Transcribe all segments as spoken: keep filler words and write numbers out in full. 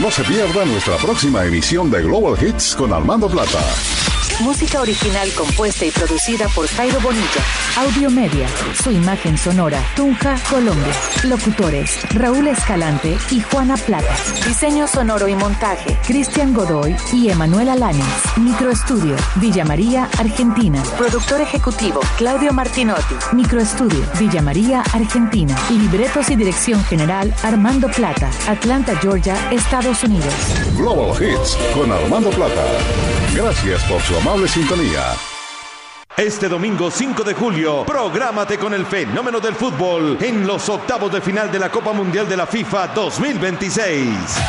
No se pierda nuestra próxima emisión de Global Hits con Armando Plata. Música original compuesta y producida por Jairo Bonilla. Audio Media, su imagen sonora, Tunja, Colombia. Locutores, Raúl Escalante y Juana Plata. Diseño sonoro y montaje, Cristian Godoy y Emanuela Lanes. Microestudio, Villa María, Argentina. Productor ejecutivo, Claudio Martinotti. Microestudio, Villa María, Argentina. Libretos y dirección general, Armando Plata. Atlanta, Georgia, Estados Unidos. Global Hits con Armando Plata. Gracias por su amable sintonía. Este domingo cinco de julio, prográmate con el fenómeno del fútbol en los octavos de final de la Copa Mundial de la FIFA dos mil veintiséis.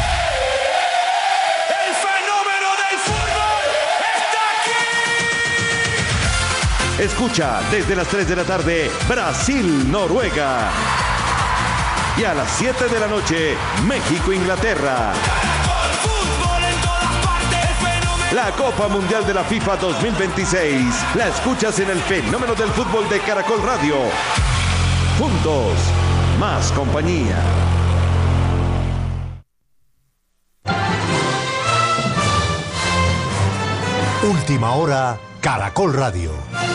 ¡El fenómeno del fútbol está aquí! Escucha desde las tres de la tarde, Brasil-Noruega. Y a las siete de la noche, México-Inglaterra. La Copa Mundial de la FIFA dos mil veintiséis la escuchas en el fenómeno del fútbol de Caracol Radio. Juntos, más compañía. Última hora, Caracol Radio.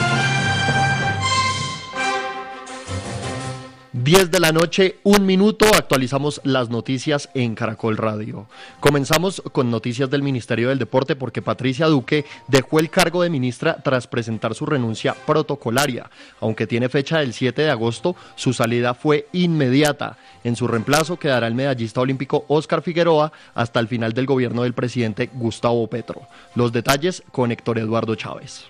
diez de la noche, un minuto, actualizamos las noticias en Caracol Radio. Comenzamos con noticias del Ministerio del Deporte porque Patricia Duque dejó el cargo de ministra tras presentar su renuncia protocolaria. Aunque tiene fecha del siete de agosto, su salida fue inmediata. En su reemplazo quedará el medallista olímpico Óscar Figueroa hasta el final del gobierno del presidente Gustavo Petro. Los detalles con Héctor Eduardo Chávez.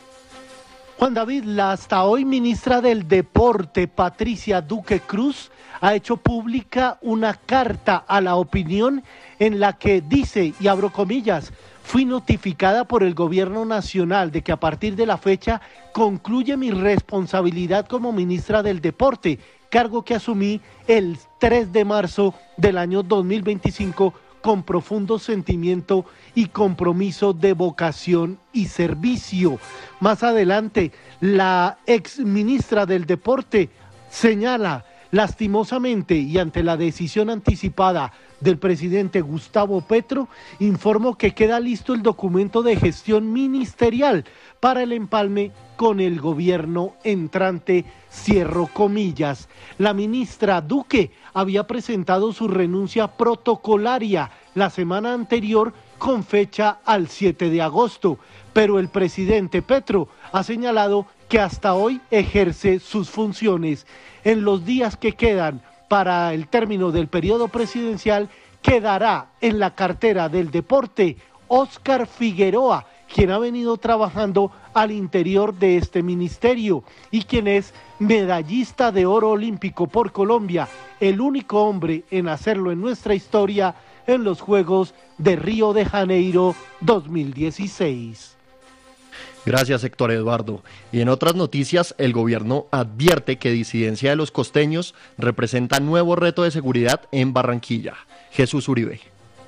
Juan David, la hasta hoy ministra del Deporte, Patricia Duque Cruz, ha hecho pública una carta a la opinión en la que dice, y abro comillas, fui notificada por el gobierno nacional de que a partir de la fecha concluye mi responsabilidad como ministra del Deporte, cargo que asumí el tres de marzo del año dos mil veinticinco con profundo sentimiento y compromiso de vocación y servicio. Más adelante, la ex ministra del Deporte señala, lastimosamente y ante la decisión anticipada del presidente Gustavo Petro, informó que queda listo el documento de gestión ministerial para el empalme con el gobierno entrante, cierro comillas. La ministra Duque había presentado su renuncia protocolaria la semana anterior con fecha al siete de agosto, pero el presidente Petro ha señalado que hasta hoy ejerce sus funciones. En los días que quedan para el término del periodo presidencial, quedará en la cartera del deporte Óscar Figueroa, quien ha venido trabajando al interior de este ministerio y quien es medallista de oro olímpico por Colombia, el único hombre en hacerlo en nuestra historia en los Juegos de Río de Janeiro dos mil dieciséis. Gracias, Héctor Eduardo. Y en otras noticias, el gobierno advierte que disidencia de los costeños representa nuevo reto de seguridad en Barranquilla. Jesús Uribe.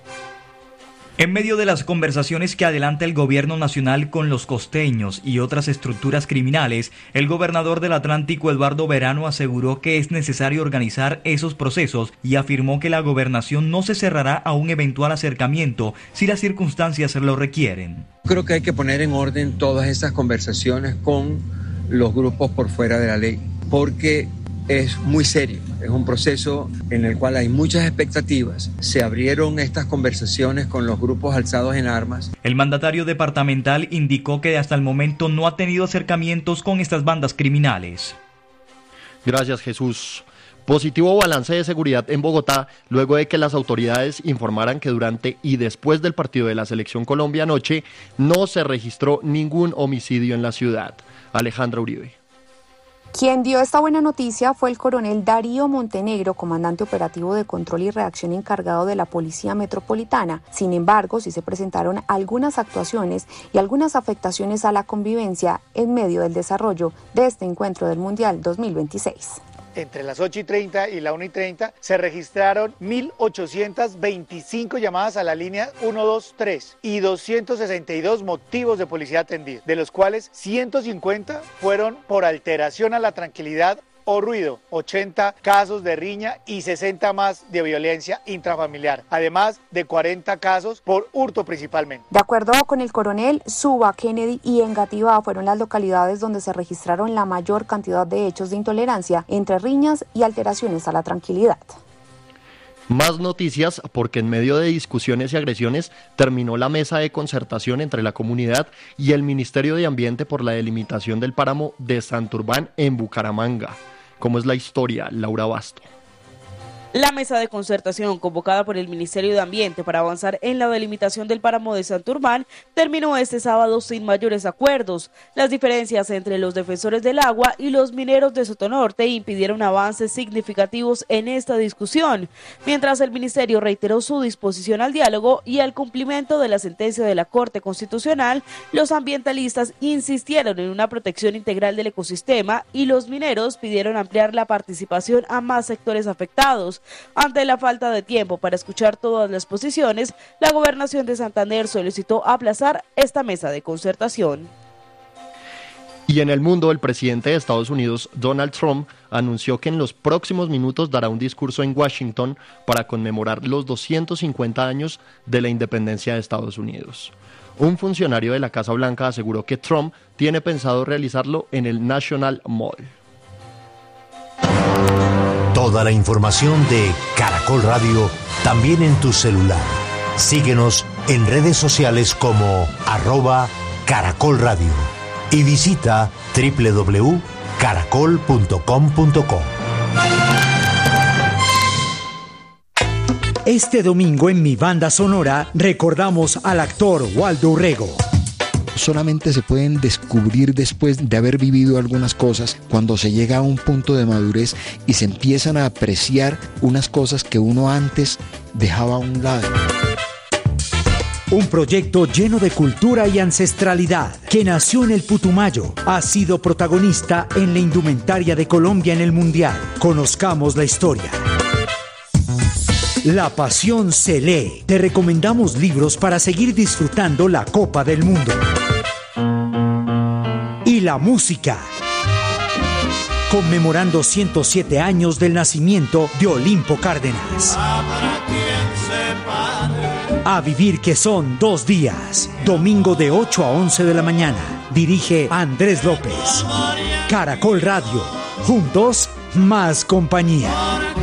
En medio de las conversaciones que adelanta el gobierno nacional con los costeños y otras estructuras criminales, el gobernador del Atlántico, Eduardo Verano, aseguró que es necesario organizar esos procesos y afirmó que la gobernación no se cerrará a un eventual acercamiento si las circunstancias lo requieren. Creo que hay que poner en orden todas esas conversaciones con los grupos por fuera de la ley, porque es muy serio, es un proceso en el cual hay muchas expectativas. Se abrieron estas conversaciones con los grupos alzados en armas. El mandatario departamental indicó que hasta el momento no ha tenido acercamientos con estas bandas criminales. Gracias, Jesús. Positivo balance de seguridad en Bogotá, luego de que las autoridades informaran que durante y después del partido de la Selección Colombia anoche no se registró ningún homicidio en la ciudad. Alejandra Uribe. Quien dio esta buena noticia fue el coronel Darío Montenegro, comandante operativo de control y reacción encargado de la Policía Metropolitana. Sin embargo, sí se presentaron algunas actuaciones y algunas afectaciones a la convivencia en medio del desarrollo de este encuentro del Mundial dos mil veintiséis. Entre las ocho y treinta y la una y treinta se registraron mil ochocientas veinticinco llamadas a la línea ciento veintitrés y doscientos sesenta y dos motivos de policía atendidos, de los cuales ciento cincuenta fueron por alteración a la tranquilidad o ruido, ochenta casos de riña y sesenta más de violencia intrafamiliar, además de cuarenta casos por hurto principalmente. De acuerdo con el coronel, Suba, Kennedy y Engativá fueron las localidades donde se registraron la mayor cantidad de hechos de intolerancia entre riñas y alteraciones a la tranquilidad. Más noticias porque en medio de discusiones y agresiones terminó la mesa de concertación entre la comunidad y el Ministerio de Ambiente por la delimitación del páramo de Santurbán en Bucaramanga. ¿Cómo es la historia? Laura Basto. La mesa de concertación convocada por el Ministerio de Ambiente para avanzar en la delimitación del páramo de Santurbán terminó este sábado sin mayores acuerdos. Las diferencias entre los defensores del agua y los mineros de Sotonorte impidieron avances significativos en esta discusión, mientras el Ministerio reiteró su disposición al diálogo y al cumplimiento de la sentencia de la Corte Constitucional. Los ambientalistas insistieron en una protección integral del ecosistema y los mineros pidieron ampliar la participación a más sectores afectados. Ante la falta de tiempo para escuchar todas las posiciones, la Gobernación de Santander solicitó aplazar esta mesa de concertación. Y en el mundo, el presidente de Estados Unidos, Donald Trump, anunció que en los próximos minutos dará un discurso en Washington para conmemorar los doscientos cincuenta años de la independencia de Estados Unidos. Un funcionario de la Casa Blanca aseguró que Trump tiene pensado realizarlo en el National Mall. Toda la información de Caracol Radio también en tu celular. Síguenos en redes sociales como arroba Caracol Radio y visita doble u doble u doble u punto caracol punto com punto co. Este domingo en Mi Banda Sonora recordamos al actor Waldo Urrego. Solamente se pueden descubrir después de haber vivido algunas cosas, cuando se llega a un punto de madurez y se empiezan a apreciar unas cosas que uno antes dejaba a un lado. Un proyecto lleno de cultura y ancestralidad, que nació en el Putumayo, ha sido protagonista en la indumentaria de Colombia en el Mundial. Conozcamos la historia. La pasión se lee. Te recomendamos libros para seguir disfrutando la Copa del Mundo. Y la música. Conmemorando ciento siete años del nacimiento de Olimpo Cárdenas. A vivir que son dos días. Domingo de ocho a once de la mañana. Dirige Andrés López. Caracol Radio. Juntos, más compañía.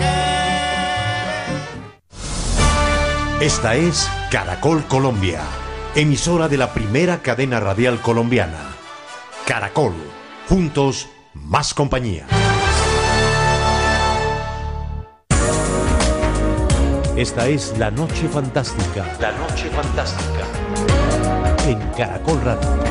Esta es Caracol Colombia, emisora de la primera cadena radial colombiana. Caracol, juntos, más compañía. Esta es La Noche Fantástica. La Noche Fantástica. En Caracol Radio.